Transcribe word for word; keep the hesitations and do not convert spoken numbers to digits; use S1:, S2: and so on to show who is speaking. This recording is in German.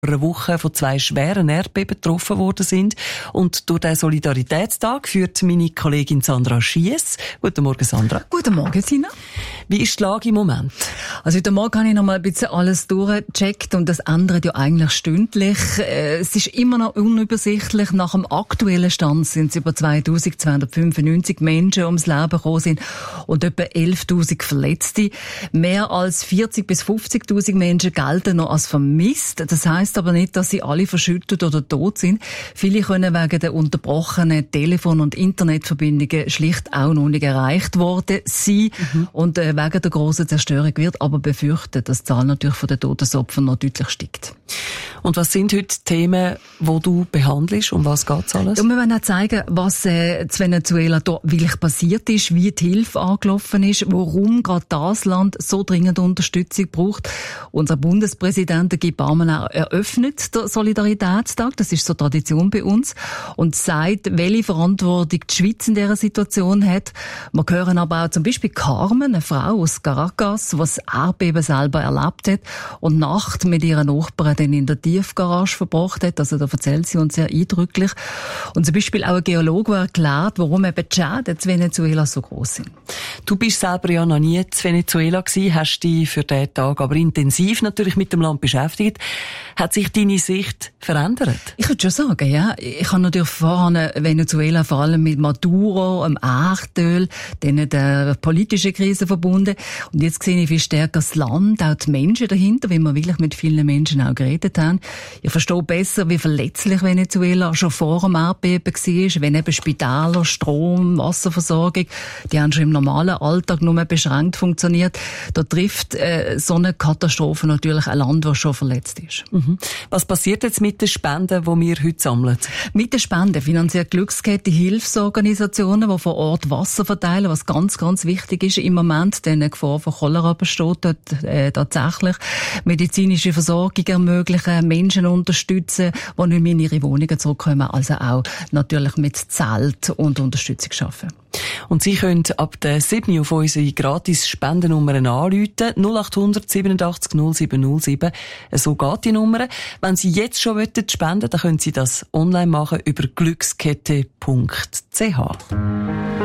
S1: einer Woche von zwei schweren Erdbeben betroffen worden sind. Und durch den Solidaritätstag führt meine Kollegin Sandra Schiess. Guten Morgen, Sandra.
S2: Guten Morgen, Sina.
S1: Wie ist die Lage im Moment?
S2: Also heute Morgen habe ich noch mal ein bisschen alles durchgecheckt und das ändert ja eigentlich stündlich. Es ist immer noch unübersichtlich. Nach dem aktuellen Stand sind es über zweitausendzweihundertfünfundneunzig Menschen ums Leben gekommen sind und etwa elftausend Verletzte. Mehr als vierzig bis fünfzigtausend Menschen gelten noch als vermisst. Das heisst aber nicht, dass sie alle verschüttet oder tot sind. Viele können wegen der unterbrochenen Telefon- und Internetverbindungen schlicht auch noch nicht erreicht worden sein. Mhm. Und äh, wegen der grossen Zerstörung wird aber befürchtet, dass die Zahl natürlich von den Todesopfern noch deutlich steigt.
S1: Und was sind heute die Themen, die du behandelst? Um was geht es alles?
S2: Ja, wir wollen auch zeigen, was äh, in Venezuela da wirklich passiert ist, wie die Hilfe angelaufen ist, warum gerade das Land so dringend Unterstützung braucht. Unser Bundespräsident Guy Parmelin eröffnet den Solidaritätstag, das ist so Tradition bei uns, und sagt, welche Verantwortung die Schweiz in dieser Situation hat. Wir hören aber auch zum Beispiel Carmen, eine Frau aus Caracas, die das Erdbeben selber erlebt hat und Nacht mit ihren Nachbarn dann in der Tiefgarage verbracht hat. Also da erzählt sie uns sehr eindrücklich. Und zum Beispiel auch ein Geologe, der erklärt, warum eben die Schäden in Venezuela so groß sind.
S1: Du bist selber ja noch nie in Venezuela gewesen, hast dich für diesen Tag aber intensiv natürlich mit dem Land beschäftigt. Hat sich deine Sicht verändert?
S2: Ich würde schon sagen, ja. Ich habe natürlich vorher Venezuela vor allem mit Maduro, dem Erdöl, dann der politischen Krise verbunden. Und jetzt sehe ich viel stärker das Land, auch die Menschen dahinter, wie wir wirklich mit vielen Menschen auch geredet haben. Ich verstehe besser, wie verletzlich Venezuela schon vor dem Erdbeben war, wenn eben Spitäler, Strom, Wasserversorgung, die haben schon im normalen Alltag nur beschränkt funktioniert. Da trifft äh, so eine Katastrophe natürlich ein Land, das schon verletzt ist.
S1: Mhm. Was passiert jetzt mit den Spenden, die wir heute sammeln?
S2: Mit den Spenden finanziert Glückskette Hilfsorganisationen, die vor Ort Wasser verteilen, was ganz, ganz wichtig ist im Moment, denn eine Gefahr von Cholera besteht dort äh, tatsächlich. Medizinische Versorgung ermöglichen, Menschen unterstützen, die nicht mehr in ihre Wohnungen zurückkommen, also auch natürlich mit Zelt und Unterstützung schaffen.
S1: Und Sie können ab der sieben auf unsere gratis Spendennummern anrufen, null acht hundert siebenundachtzig null sieben null sieben. So geht die Nummer. Wenn Sie jetzt schon spenden wollen, dann können Sie das online machen über glückskette punkt c h.